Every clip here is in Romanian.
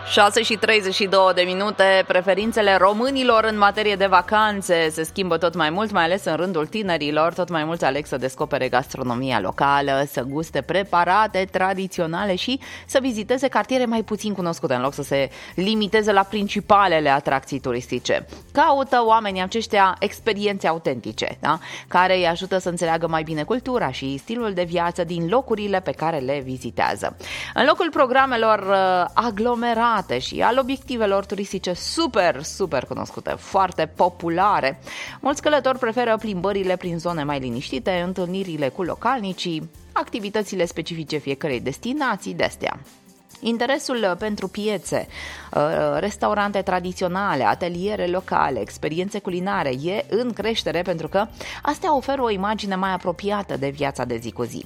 6:32, preferințele românilor în materie de vacanțe se schimbă tot mai mult, mai ales în rândul tinerilor. Tot mai mulți aleg să descopere gastronomia locală, să guste preparate tradiționale și să viziteze cartiere mai puțin cunoscute, în loc să se limiteze la principalele atracții turistice. Caută oamenii aceștia experiențe autentice, da? Care îi ajută să înțeleagă mai bine cultura și stilul de viață din locurile pe care le vizitează. În locul programelor aglomerate și al obiectivelor turistice super cunoscute, foarte populare, mulți călători preferă plimbările prin zone mai liniștite, întâlnirile cu localnicii, activitățile specifice fiecărei destinații de-astea. Interesul pentru piețe, restaurante tradiționale, ateliere locale, experiențe culinare e în creștere pentru că astea oferă o imagine mai apropiată de viața de zi cu zi.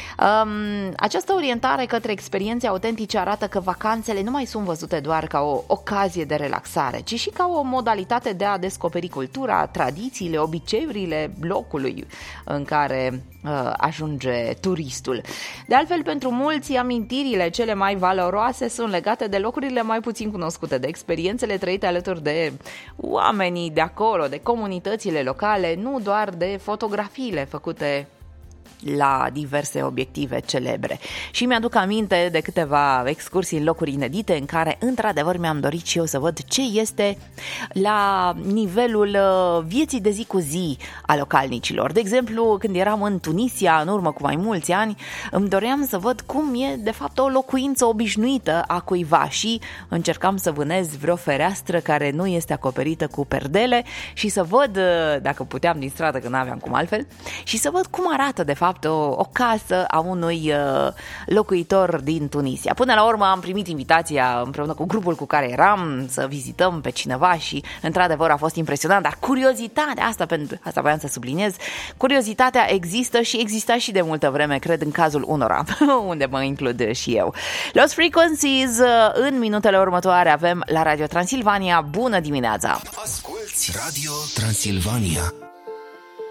Această orientare către experiențe autentice arată că vacanțele nu mai sunt văzute doar ca o ocazie de relaxare, ci și ca o modalitate de a descoperi cultura, tradițiile, obiceiurile locului în care ajunge turistul. De altfel, pentru mulți, amintirile cele mai valoroase sunt legate de locurile mai puțin cunoscute, de experiențele trăite alături de oamenii de acolo, de comunitățile locale, nu doar de fotografiile făcute la diverse obiective celebre. Și mi-aduc aminte de câteva excursii în locuri inedite în care, într-adevăr, mi-am dorit și eu să văd ce este la nivelul vieții de zi cu zi a localnicilor. De exemplu, când eram în Tunisia, în urmă cu mai mulți ani, îmi doream să văd cum e, de fapt, o locuință obișnuită a cuiva și încercam să vânez vreo fereastră care nu este acoperită cu perdele și să văd, dacă puteam din stradă, că n-aveam cum altfel, și să văd cum arată, de fapt, o casă a unui locuitor din Tunisia. Până la urmă am primit invitația împreună cu grupul cu care eram să vizităm pe cineva și într-adevăr a fost impresionant, dar curiozitatea asta, pentru asta voiam să subliniez, curiozitatea există și exista și de multă vreme, cred, în cazul unora, unde mă includ și eu. Lost Frequencies, în minutele următoare avem la Radio Transilvania. Bună dimineața! Asculți Radio Transilvania.